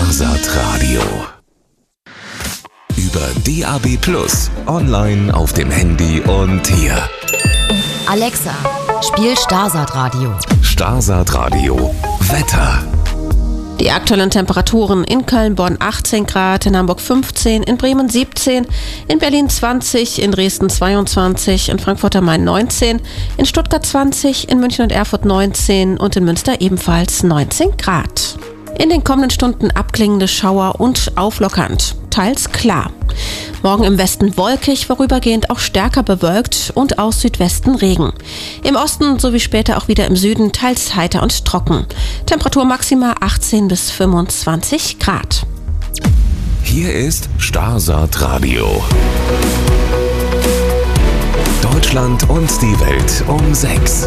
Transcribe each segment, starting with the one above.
Starsat Radio. Über DAB+, online auf dem Handy und hier. Alexa, spiel Starsat Radio. Starsat Radio Wetter. Die aktuellen Temperaturen: in Köln, Bonn 18 Grad, in Hamburg 15, in Bremen 17, in Berlin 20, in Dresden 22, in Frankfurt am Main 19, in Stuttgart 20, in München und Erfurt 19 und in Münster ebenfalls 19 Grad. In den kommenden Stunden abklingende Schauer und auflockernd, teils klar. Morgen im Westen wolkig, vorübergehend auch stärker bewölkt und aus Südwesten Regen. Im Osten sowie später auch wieder im Süden teils heiter und trocken. Temperatur maximal 18 bis 25 Grad. Hier ist Starsat Radio. Deutschland und die Welt um 6.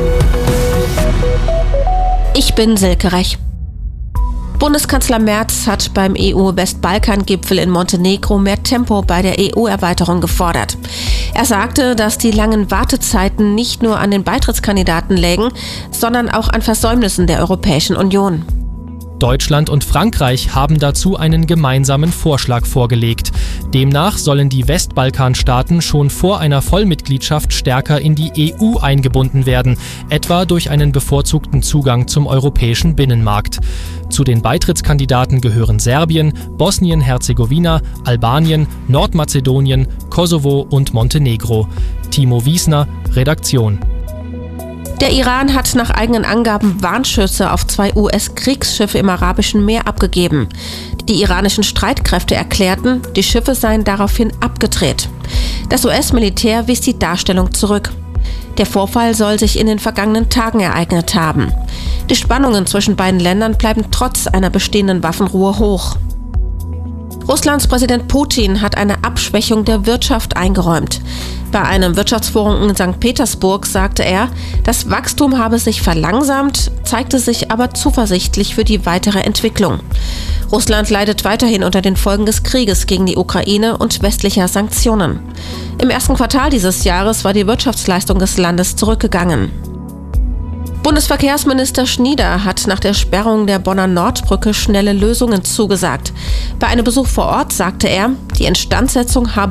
Ich bin Silke Rech. Bundeskanzler Merz hat beim EU-Westbalkan-Gipfel in Montenegro mehr Tempo bei der EU-Erweiterung gefordert. Er sagte, dass die langen Wartezeiten nicht nur an den Beitrittskandidaten lägen, sondern auch an Versäumnissen der Europäischen Union. Deutschland und Frankreich haben dazu einen gemeinsamen Vorschlag vorgelegt. Demnach sollen die Westbalkanstaaten schon vor einer Vollmitgliedschaft stärker in die EU eingebunden werden, etwa durch einen bevorzugten Zugang zum europäischen Binnenmarkt. Zu den Beitrittskandidaten gehören Serbien, Bosnien-Herzegowina, Albanien, Nordmazedonien, Kosovo und Montenegro. Timo Wiesner, Redaktion. Der Iran hat nach eigenen Angaben Warnschüsse auf 2 US-Kriegsschiffe im Arabischen Meer abgegeben. Die iranischen Streitkräfte erklärten, die Schiffe seien daraufhin abgedreht. Das US-Militär wies die Darstellung zurück. Der Vorfall soll sich in den vergangenen Tagen ereignet haben. Die Spannungen zwischen beiden Ländern bleiben trotz einer bestehenden Waffenruhe hoch. Russlands Präsident Putin hat eine Abschwächung der Wirtschaft eingeräumt. Bei einem Wirtschaftsforum in St. Petersburg sagte er, das Wachstum habe sich verlangsamt, zeigte sich aber zuversichtlich für die weitere Entwicklung. Russland leidet weiterhin unter den Folgen des Krieges gegen die Ukraine und westlicher Sanktionen. Im ersten Quartal dieses Jahres war die Wirtschaftsleistung des Landes zurückgegangen. Bundesverkehrsminister Schnieder hat nach der Sperrung der Bonner Nordbrücke schnelle Lösungen zugesagt. Bei einem Besuch vor Ort sagte er, die Instandsetzung habe